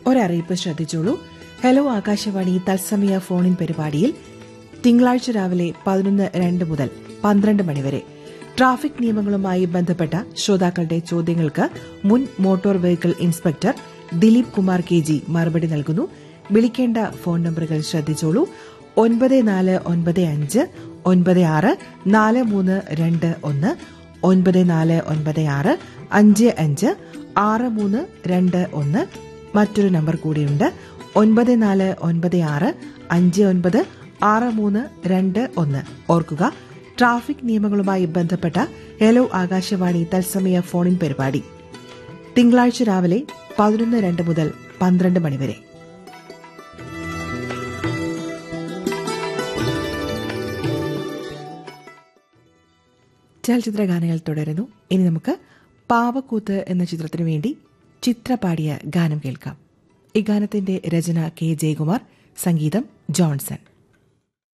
ഒരറിയിപ്പ് ശ്രദ്ധിച്ചോളൂ. ഹലോ ആകാശവാണി തത്സമയ ഫോണിൻ പരിപാടിയിൽ തിങ്കളാഴ്ച രാവിലെ 11:02 മുതൽ 12 മണിവരെ ട്രാഫിക് നിയമങ്ങളുമായി ബന്ധപ്പെട്ട ശ്രോതാക്കളുടെ ചോദ്യങ്ങൾക്ക് മുൻ motor vehicle inspector Dileep Kumar KG മറുപടി നൽകുന്നു. വിളിക്കേണ്ട ഫോൺ നമ്പറുകൾ ശ്രദ്ധിച്ചോളൂ. 9495 96 4321, 9496 55 6321. മറ്റൊരു നമ്പർ കൂടിയുണ്ട്, 9496 59 6321. ഓർക്കുക, ട്രാഫിക് നിയമങ്ങളുമായി ബന്ധപ്പെട്ട ഹലോ ആകാശവാണി തത്സമയ ഫോണിൻ പരിപാടി തിങ്കളാഴ്ച രാവിലെ 11:02 മുതൽ 12 മണിവരെ. ചലച്ചിത്ര ഗാനങ്ങൾ തുടരുന്നു. ഇനി നമുക്ക് പാവക്കൂത്ത് എന്ന ചിത്രത്തിനു വേണ്ടി ചിത്ര പാടിയ ഗാനം കേൾക്കാം. ഈ ഗാനത്തിന്റെ രചന K. ജയകുമാർ, സംഗീതം ജോൺസൺ.